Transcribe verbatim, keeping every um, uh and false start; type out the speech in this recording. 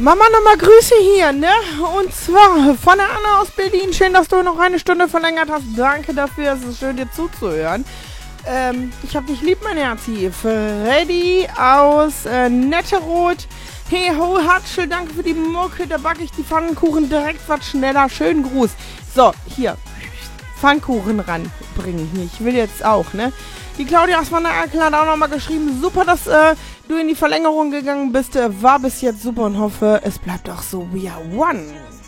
Mama, nochmal Grüße hier, ne? Und zwar von der Anna aus Berlin. Schön, dass du noch eine Stunde verlängert hast. Danke dafür, es ist schön, dir zuzuhören. Ähm, ich hab dich lieb, mein Herzi. Freddy aus äh, Netteroth. Hey ho, Hatschel, danke für die Mucke. Da backe ich die Pfannkuchen direkt was schneller. Schönen Gruß. So, hier. Pfannkuchen ranbringen. Hier, ich will jetzt auch, ne? Die Claudia aus meiner Erkel hat auch nochmal geschrieben. Super, dass äh, du in die Verlängerung gegangen bist. Äh, war bis jetzt super und hoffe, es bleibt auch so. We are one.